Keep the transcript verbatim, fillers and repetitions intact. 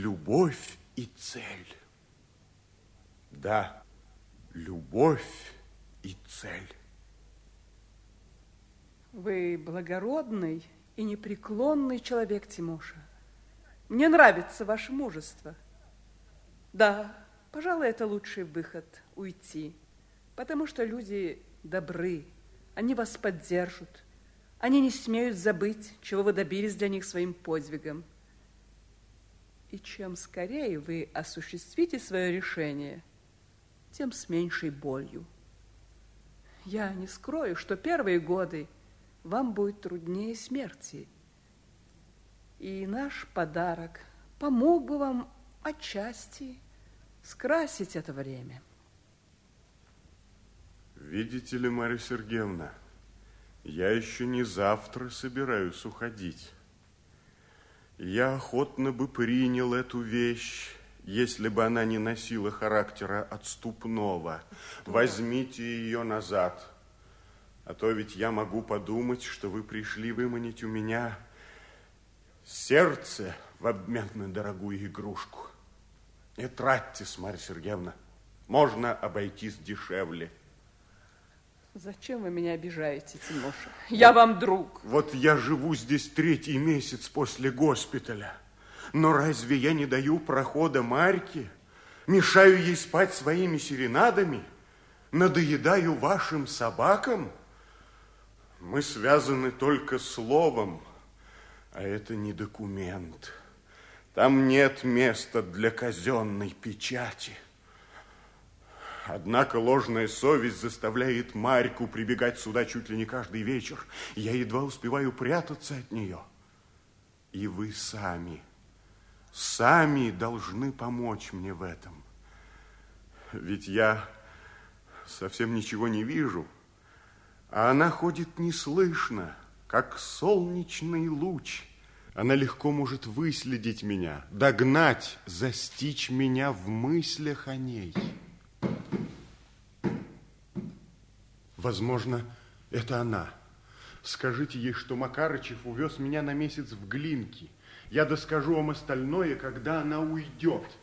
любовь и цель. Да, любовь и цель. Вы благородный и непреклонный человек, Тимоша. Мне нравится ваше мужество. Да, пожалуй, это лучший выход – уйти, потому что люди добры, они вас поддержат, они не смеют забыть, чего вы добились для них своим подвигом. И чем скорее вы осуществите свое решение, тем с меньшей болью. Я не скрою, что первые годы вам будет труднее смерти. И наш подарок помог бы вам отчасти скрасить это время. Видите ли, Марья Сергеевна, я еще не завтра собираюсь уходить. Я охотно бы принял эту вещь, если бы она не носила характера отступного. Возьмите ее назад. А то ведь я могу подумать, что вы пришли выманить у меня сердце в обмен на дорогую игрушку. Не тратьтесь, Марья Сергеевна. Можно обойтись дешевле. Зачем вы меня обижаете, Тимоша? Я вам друг. Вот я живу здесь третий месяц после госпиталя. Но разве я не даю прохода Марьке? Мешаю ей спать своими серенадами? Надоедаю вашим собакам? Мы связаны только словом, а это не документ. Там нет места для казенной печати. Однако ложная совесть заставляет Марьку прибегать сюда чуть ли не каждый вечер. Я едва успеваю прятаться от нее. И вы сами, сами должны помочь мне в этом. Ведь я совсем ничего не вижу, а она ходит неслышно, как солнечный луч. Она легко может выследить меня, догнать, застичь меня в мыслях о ней. Возможно, это она. Скажите ей, что Макарычев увез меня на месяц в Глинки. Я доскажу вам остальное, когда она уйдет.